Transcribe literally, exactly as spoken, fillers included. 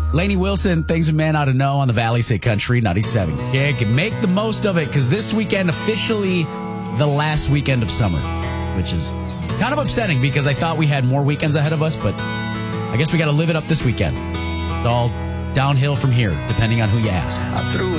Lainey Wilson, things a man ought to know on the Valley Say Country ninety-seven Kick. And make the most of it because this weekend officially the last weekend of summer, which is kind of upsetting because I thought we had more weekends ahead of us, but I guess we got to live it up this weekend. It's all downhill from here, depending on who you ask. I threw